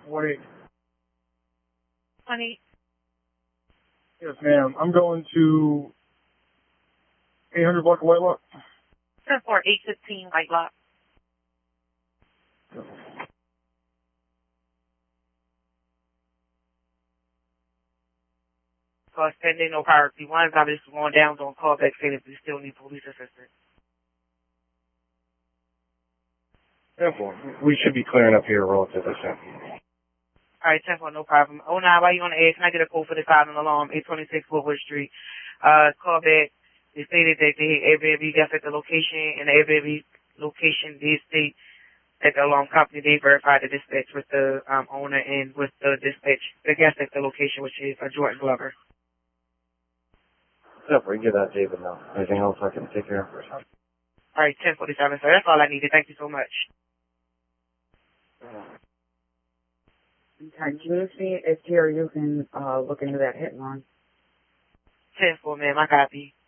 1-8. 1-8. Yes, ma'am. I'm going to 800 block of Whitelock. 10-4, 815 Whitelock. So pending no priority ones. I'm just going down. Don't call back saying if you still need police assistance. 10-4. We should be clearing up here relatively soon. All right, 10-4, no problem. 09, while you on the air, can I get a code for the silent alarm? 826 Woodward Street. Call back. They stated that they Airbnb got at the location, and the Airbnb location did state that the alarm company, they verified the dispatch with the owner and with the dispatch, the guest at the location, which is Jordan Glover. Yeah, we can get that David now. Anything else I can take care of? All right, 1047, sir. That's all I needed. Thank you so much. Okay, can you see if Jerry, you can look into that hit line? 10-4, ma'am. I copy.